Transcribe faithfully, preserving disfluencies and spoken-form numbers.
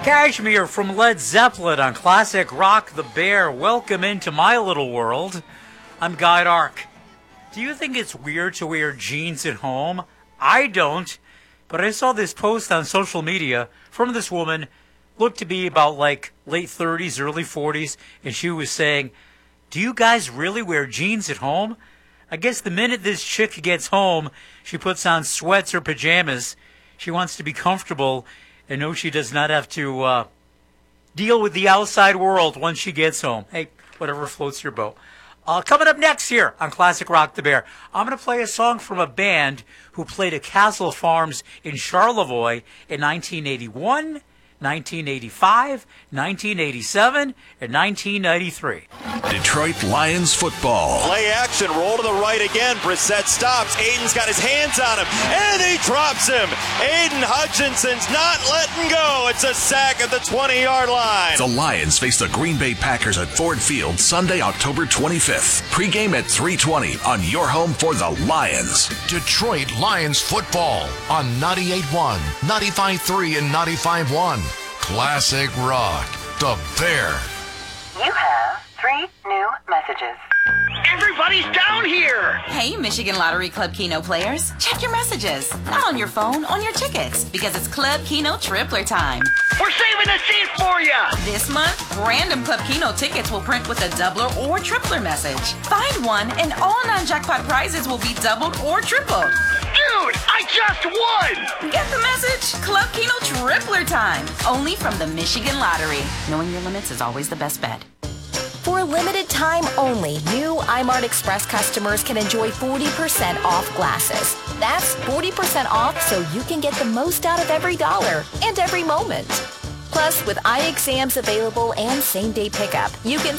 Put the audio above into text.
Kashmir from Led Zeppelin on Classic Rock the Bear. Welcome into my little world. I'm Guy Dark. Do you think it's weird to wear jeans at home? I don't, but I saw this post on social media from this woman, looked to be about like late thirties, early forties, and she was saying, do you guys really wear jeans at home? I guess the minute this chick gets home, she puts on sweats or pajamas. She wants to be comfortable and know she does not have to uh, deal with the outside world once she gets home. Hey, whatever floats your boat. Uh, coming up next here on Classic Rock the Bear, I'm going to play a song from a band who played at Castle Farms in Charlevoix in nineteen eighty-one, nineteen eighty-five, nineteen eighty-seven, and nineteen ninety-three. Detroit Lions football. Play action, roll to the right again. Brissett stops. Aiden's got his hands on him, and he drops him. Aiden Hutchinson's not letting go. It's a sack at the twenty-yard line. The Lions face the Green Bay Packers at Ford Field Sunday, October twenty-fifth. Pre-game at three twenty on your home for the Lions. Detroit Lions football on ninety-eight point one, ninety-five point three, and ninety-five point one. Classic Rock, the Bear. You have three new messages. Everybody's down here! Hey, Michigan Lottery Club Keno players. Check your messages. Not on your phone, on your tickets. Because it's Club Keno Tripler time. We're saving a seat for ya! This month, random Club Keno tickets will print with a doubler or tripler message. Find one and all non-jackpot prizes will be doubled or tripled. Dude, I just won! Get the message? Club Keno Tripler time. Only from the Michigan Lottery. Knowing your limits is always the best bet. For a limited time only, new iMart Express customers can enjoy forty percent off glasses. That's forty percent off so you can get the most out of every dollar and every moment. Plus, with eye exams available and same-day pickup, you can